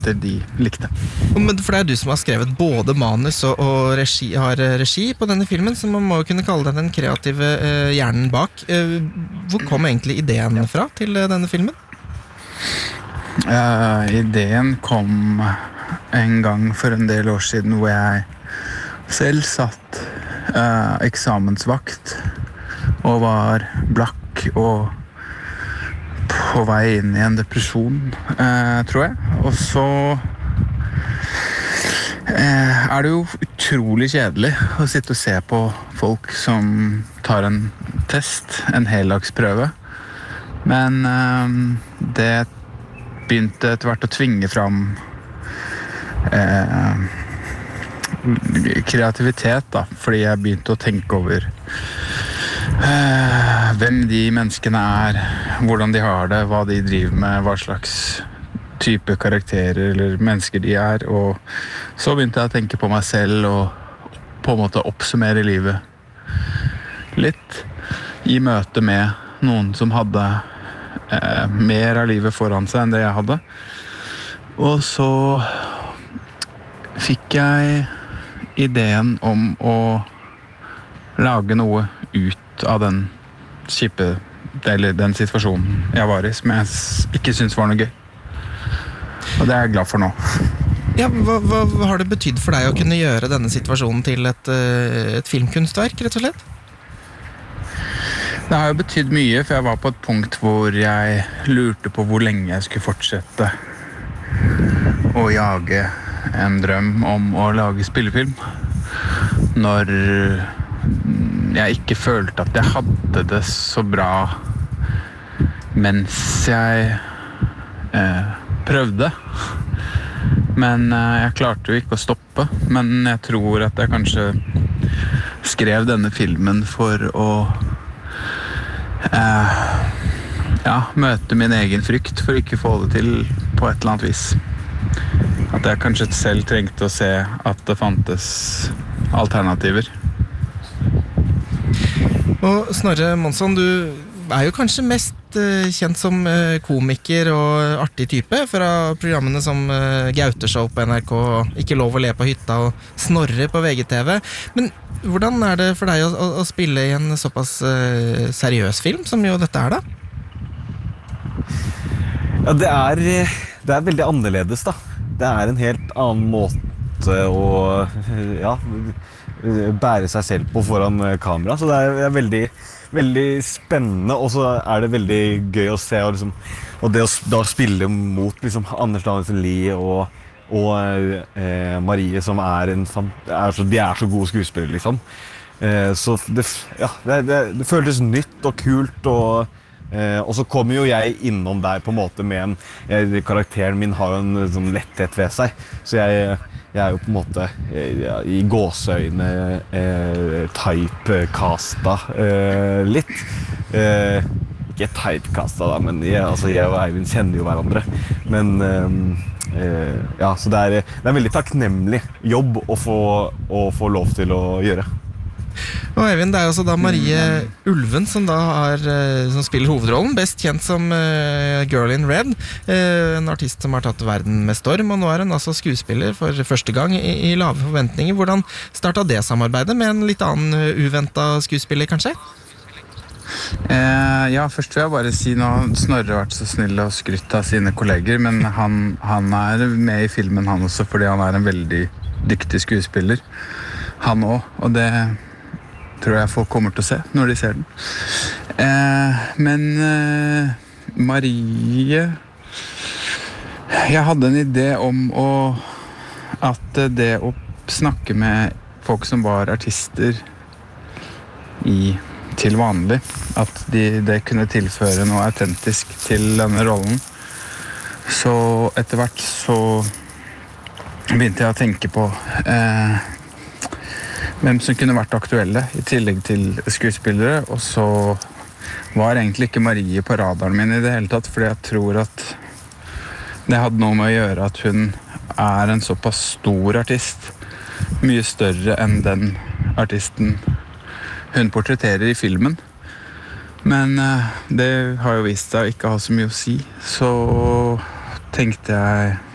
de likte. Men for det du som har skrevet både manus og regi, har regi på denne filmen, så man må jo kunne kalle den kreative hjernen bak. Hvor kom egentlig ideen fra til denne filmen? Ideen kom en gang for en del år siden hvor jeg selv satt eksamensvakt og var blakk og på vei inn i en depresjon, tror jeg. Og så det jo utrolig kjedelig å sitte og se på folk som tar en test, en heldagsprøve. Men det begynte etter hvert å tvinge fram kreativitet, da, fordi jeg begynte å tenke over hvem de menneskene hvordan de har det, hva de driver med, hva slags type karakterer eller mennesker de og så begynte jeg å tenke på meg selv og på en måte oppsummere livet litt i møte med noen som hadde mer av livet foran seg enn det jeg hadde. Og så fikk jeg ideen om å lage noe ut av den kjipe, eller den situasjonen jeg var i, som jeg ikke synes var noe gøy. Og det jeg glad for nå. Ja, hva har det betydd for deg å kunne gjøre denne situasjonen til et filmkunstverk, rett og slett? Det har jo betydd mye, for jeg var på et punkt hvor jeg lurte på hvor lenge jeg skulle fortsette å jage en drøm om å lage spillefilm. Når jeg ikke følte at jeg hadde det så bra mens jeg prøvde. Men jeg klarte jo ikke å stoppe. Men jeg tror at jeg kanskje skrev denne filmen for å møte min egen frykt for ikke få det til på et eller annet vis. At jeg kanskje selv trengte å se at det fantes alternativer. Og Snorre Monsson, du jo kanskje mest kjent som komiker og artig type fra programmene som Gauteshow på NRK, Ikke lov å le på hytta og Snorre på VGTV. Men hvordan det for deg å spille i en såpass seriøs film som jo dette da? Ja, det veldig annerledes da. Det en helt annen måte å bære seg selv på foran kamera. Så det veldig, veldig spennende, og så det veldig gøy å se. Og det å da spille mot liksom, Anders Danielsen Lie og Marie, som de så gode skuespillere, liksom. Så det føltes nytt og kult, og så kommer jo jeg innom der på en måte med karakteren min har jo en sånn letthet ved seg, så jeg jo på en måte i gåseøyne typecasta litt. Ikke typecasta da, men jeg og Eivind kjenner jo hverandre. Men så det veldig takknemlig jobb å få lov til å gjøre. Og Eivind, det jo også da Marie Ulven som som spiller hovedrollen, best kjent som Girl in Red, en artist som har tatt verden med storm, og nå hun altså skuespiller for første gang i lave forventninger. Hvordan startet det samarbeidet med en litt annen uventet skuespiller, kanskje? Ja, først vil jeg bare si nå, Snorre har vært så snill og skrytt av sine kolleger, men han med i filmen han også, fordi han en veldig dyktig skuespiller. Han også, og det tror jeg folk kommer til å se når de ser den. Men Marie, jeg hadde en idé om at det å snakke med folk som var artister til vanlig, at det kunne tilføre noe autentisk til denne rollen. Så etter hvert så begynte jeg å tenke på hvem som kunne vært aktuelle i tillegg til skuespillere, og så var egentlig ikke Marie på radaren min i det hele tatt, fordi jeg tror at det hadde noe med å gjøre at hun en såpass stor artist, mye større enn den artisten hun portretterer i filmen. Men det har jo vist seg å ikke ha så mye å si, så tenkte jeg